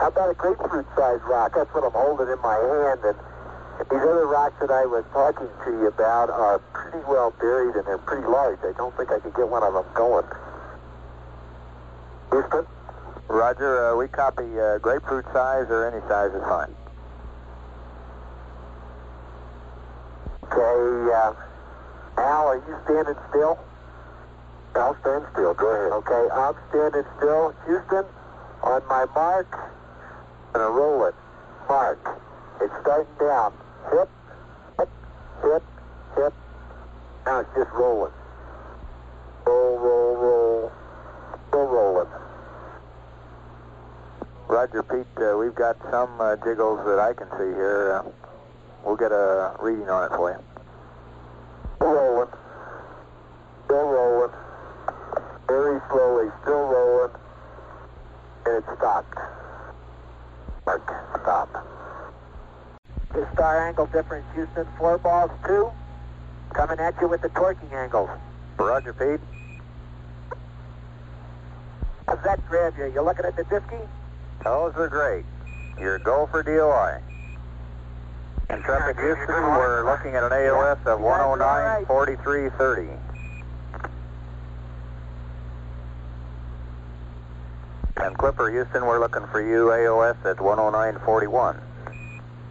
How about a grapefruit-sized rock? That's what I'm holding in my hand. And these other rocks that I was talking to you about are pretty well buried, and they're pretty large. I don't think I could get one of them going. Houston? Roger, we copy grapefruit size or any size is fine. Okay, Al, are you standing still? I'll stand still. Go ahead. Okay, I'm standing still. Houston, on my mark, I'm going to roll it. Mark. It's starting down. Hip, hip, hip, hip. Now it's just rolling. Roll, roll, roll. Still rolling. Roger, Pete, we've got some jiggles that I can see here. We'll get a reading on it for you. Still rolling. Still rolling. Very slowly, still rolling. And it stopped. Mark, stop. The star angle difference, Houston. 4 balls, 2. Coming at you with the torquing angles. Roger, Pete. How's that grab you? You looking at the Diffie? Those are great. Your go for DOI. Intrepid Houston, we're looking at an AOS of 109.4330. And Clipper Houston, we're looking for you AOS at 109.41.